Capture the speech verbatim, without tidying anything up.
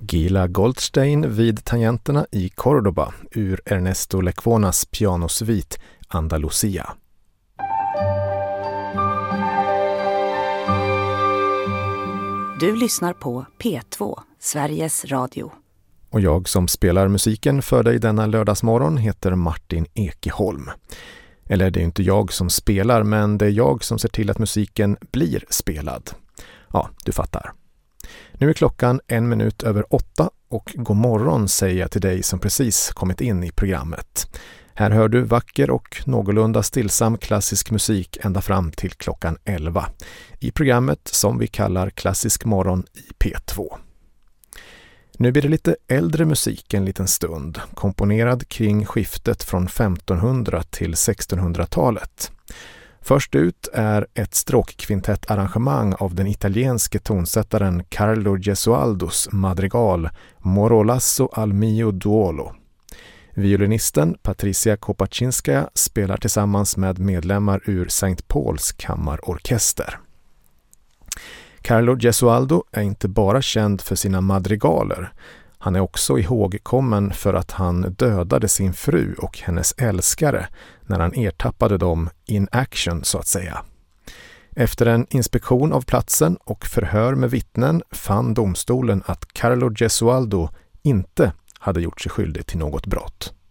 Gila Goldstein vid tangenterna i Córdoba ur Ernesto Lecuonas pianosvit Andalusia. Du lyssnar på P två, Sveriges Radio. Och jag som spelar musiken för dig denna lördagsmorgon heter Martin Ekeholm. Eller det är inte jag som spelar, men det är jag som ser till att musiken blir spelad. Ja, du fattar. Nu är klockan en minut över åtta och god morgon säger jag till dig som precis kommit in i programmet. Här hör du vacker och någorlunda stillsam klassisk musik ända fram till klockan elva i programmet som vi kallar Klassisk morgon i P två. Nu blir det lite äldre musik en liten stund, komponerad kring skiftet från femtonhundra till sextonhundratalet. Först ut är ett stråkkvintettarrangemang av den italienske tonsättaren Carlo Gesualdos madrigal Moro lasso al mio duolo. Violinisten Patricia Kopaczynskaja spelar tillsammans med medlemmar ur Sankt Pauls kammarorkester. Carlo Gesualdo är inte bara känd för sina madrigaler. Han är också ihågkommen för att han dödade sin fru och hennes älskare när han ertappade dem in action så att säga. Efter en inspektion av platsen och förhör med vittnen fann domstolen att Carlo Gesualdo inte hade gjort sig skyldig till något brott.